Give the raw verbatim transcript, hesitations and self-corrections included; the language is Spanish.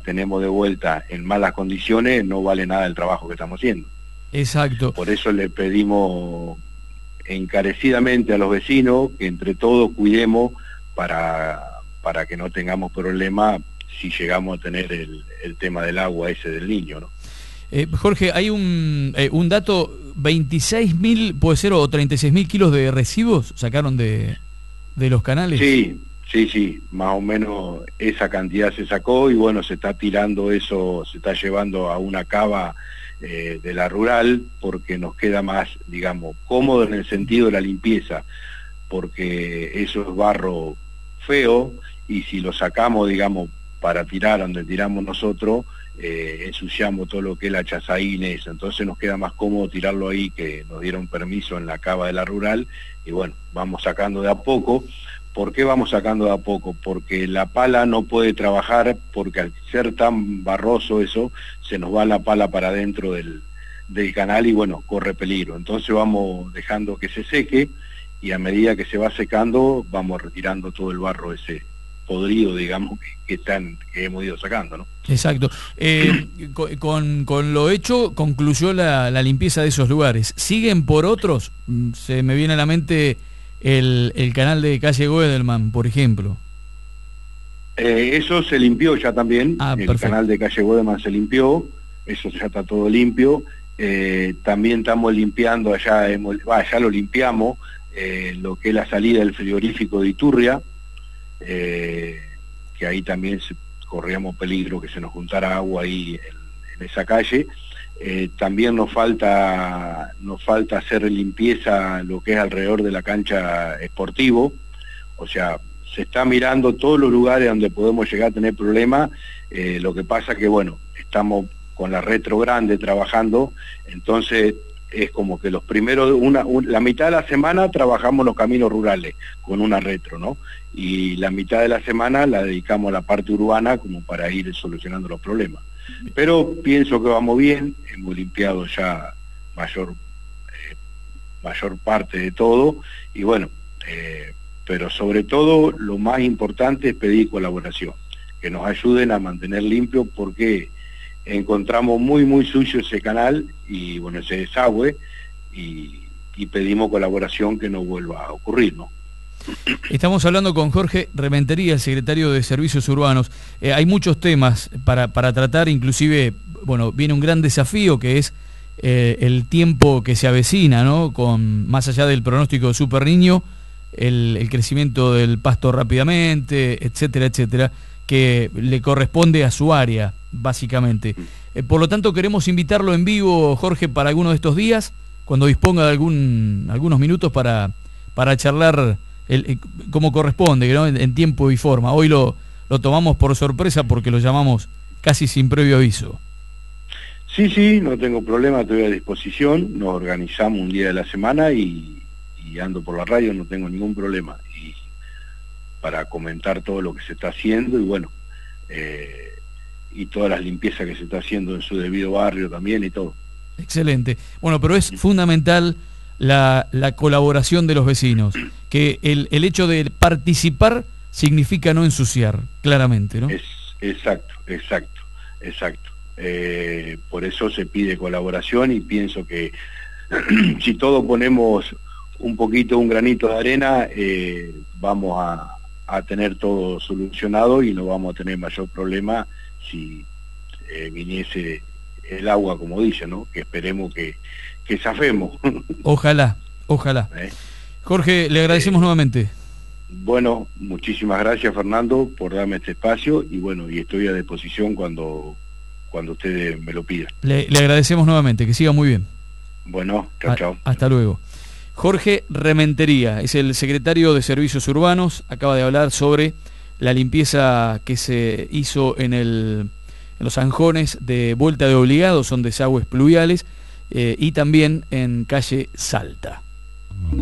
tenemos de vuelta en malas condiciones, no vale nada el trabajo que estamos haciendo. Exacto. Por eso le pedimos encarecidamente a los vecinos que entre todos cuidemos para, para que no tengamos problemas si llegamos a tener el, el tema del agua ese del niño, ¿no? Eh, Jorge, hay un, eh, un dato, veintiséis mil, puede ser, o treinta y seis mil kilos de residuos sacaron de, de los canales. Sí, sí, sí, más o menos esa cantidad se sacó y bueno, se está tirando eso, se está llevando a una cava eh, de la rural porque nos queda más, digamos, cómodo en el sentido de la limpieza, porque eso es barro feo y si lo sacamos, digamos, para tirar donde tiramos nosotros, eh, ensuciamos todo lo que es la chazaína y eso, entonces nos queda más cómodo tirarlo ahí, que nos dieron permiso en la cava de la rural, y bueno, vamos sacando de a poco. ¿Por qué vamos sacando de a poco? Porque la pala no puede trabajar, porque al ser tan barroso eso, se nos va la pala para adentro del, del canal y bueno, corre peligro. Entonces vamos dejando que se seque y a medida que se va secando, vamos retirando todo el barro ese podrido, digamos, que, que, están, que hemos ido sacando, ¿no? Exacto. Eh, con, con lo hecho, concluyó la, la limpieza de esos lugares. ¿Siguen por otros? Se me viene a la mente el, el canal de calle Goedelman, por ejemplo. Eh, eso se limpió ya también, ah, el perfecto. Canal de calle Goedelman se limpió, eso ya está todo limpio. Eh, también estamos limpiando allá, hemos, bah, ya lo limpiamos, eh, lo que es la salida del frigorífico de Iturria, eh, que ahí también se, corríamos peligro que se nos juntara agua ahí en, en esa calle. Eh, también nos falta nos falta hacer limpieza lo que es alrededor de la cancha esportivo, o sea, se está mirando todos los lugares donde podemos llegar a tener problemas. Eh, lo que pasa que bueno, estamos con la retro grande trabajando, entonces es como que los primeros, una, un, la mitad de la semana trabajamos los caminos rurales con una retro, ¿no? Y la mitad de la semana la dedicamos a la parte urbana como para ir solucionando los problemas. Pero pienso que vamos bien, hemos limpiado ya mayor, eh, mayor parte de todo, y bueno, eh, pero sobre todo lo más importante es pedir colaboración, que nos ayuden a mantener limpio, porque encontramos muy muy sucio ese canal y bueno, ese desagüe, y, y pedimos colaboración que no vuelva a ocurrir, ¿no? Estamos hablando con Jorge Rementería, el secretario de Servicios Urbanos. Eh, hay muchos temas para, para tratar, inclusive, bueno, viene un gran desafío que es eh, el tiempo que se avecina, ¿no? Con, más allá del pronóstico de Super Niño, el, el crecimiento del pasto rápidamente, etcétera, etcétera, que le corresponde a su área, básicamente. Eh, por lo tanto, queremos invitarlo en vivo, Jorge, para alguno de estos días, cuando disponga de algún, algunos minutos para, para charlar el, el, como corresponde, ¿no? en, en tiempo y forma. Hoy lo, lo tomamos por sorpresa porque lo llamamos casi sin previo aviso. Sí, sí, no tengo problema, estoy a disposición, nos organizamos un día de la semana y, y ando por la radio, no tengo ningún problema. Y para comentar todo lo que se está haciendo y bueno, eh, y todas las limpiezas que se está haciendo en su debido barrio también y todo. Excelente. Bueno, pero es fundamental la, la colaboración de los vecinos, que el, el hecho de participar significa no ensuciar, claramente, ¿no? Es, exacto, exacto, exacto. Eh, por eso se pide colaboración y pienso que si todos ponemos un poquito, un granito de arena, eh, vamos a, a tener todo solucionado y no vamos a tener mayor problema si eh, viniese el agua, como dice, ¿no? Que esperemos que, que zafemos. Ojalá, ojalá. ¿Eh? Jorge, le agradecemos eh, nuevamente. Bueno, muchísimas gracias, Fernando, por darme este espacio y bueno, y estoy a disposición cuando, cuando ustedes me lo pidan. Le, le agradecemos nuevamente, que siga muy bien. Bueno, chao, chao. Hasta luego. Jorge Rementería es el secretario de Servicios Urbanos, acaba de hablar sobre la limpieza que se hizo en, el, en los zanjones de Vuelta de Obligado, son desagües pluviales, eh, y también en calle Salta.